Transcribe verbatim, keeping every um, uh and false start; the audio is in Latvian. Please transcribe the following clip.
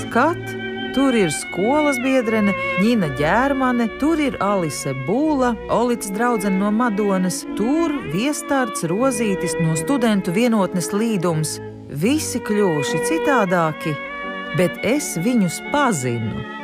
Skat, tur ir skolas biedrene Ņina Ģērmane, tur ir Alise Būla, Olits draudzene no Madonas, tur Viestards Rozītis no studentu vienotnes Līdums. Visi kļuvuši citādāki, bet es viņus pazinu.